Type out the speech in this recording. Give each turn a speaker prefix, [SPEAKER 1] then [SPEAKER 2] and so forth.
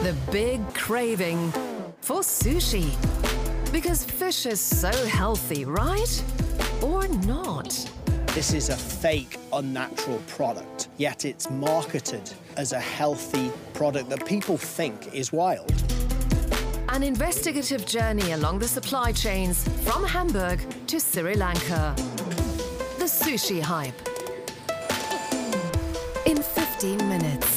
[SPEAKER 1] The big craving for sushi. Because fish is so healthy, right? Or not?
[SPEAKER 2] This is a fake, unnatural product, yet it's marketed as a healthy product that people think is wild.
[SPEAKER 1] An investigative journey along the supply chains from Hamburg to Sri Lanka. The sushi hype. In 15 minutes.